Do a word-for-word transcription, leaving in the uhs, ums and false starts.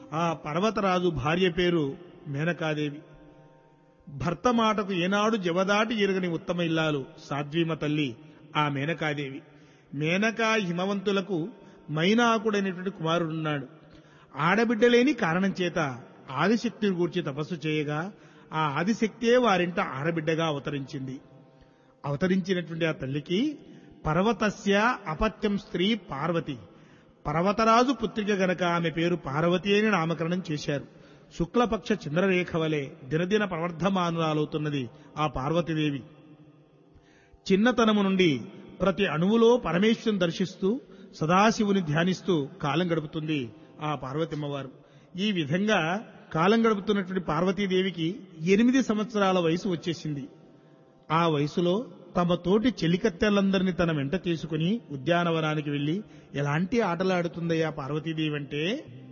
ఆ పర్వతరాజు భార్య పేరు మేనకాదేవి. భర్త మాటకు ఏనాడు జవదాటి ఎరుగని ఉత్తమ ఇల్లాలు సాధ్వీమ తల్లి ఆ మేనకాదేవి. మేనకా హిమవంతులకు మైనాకుడైనటువంటి కుమారుడున్నాడు. ఆడబిడ్డలేని కారణం చేత ఆదిశక్తిని గూర్చి తపస్సు చేయగా ఆ ఆదిశక్తే వారింట ఆడబిడ్డగా అవతరించింది. అవతరించినటువంటి ఆ తల్లికి పర్వతస్య అపత్యం స్త్రీ పార్వతి, పర్వతరాజు పుత్రిక గనక ఆమె పేరు పార్వతి అని నామకరణం చేశారు. శుక్లపక్ష చంద్రరేఖ వలె దినదిన ప్రవర్ధమానురాలవుతున్నది ఆ పార్వతీదేవి. చిన్నతనము నుండి ప్రతి అణువులో పరమేశ్వరుని దర్శిస్తూ సదాశివుని ధ్యానిస్తూ కాలం గడుపుతుంది ఆ పార్వతమ్మవారు. ఈ విధంగా కాలం గడుపుతున్నటువంటి పార్వతీదేవికి ఎనిమిది సంవత్సరాల వయసు వచ్చేసింది. ఆ వయసులో తమ తోటి చెలికత్తెలందరినీ తన వెంట తీసుకుని ఉద్యానవనానికి వెళ్లి ఎలాంటి ఆటలాడుతుందయ్యా పార్వతీదేవి అంటే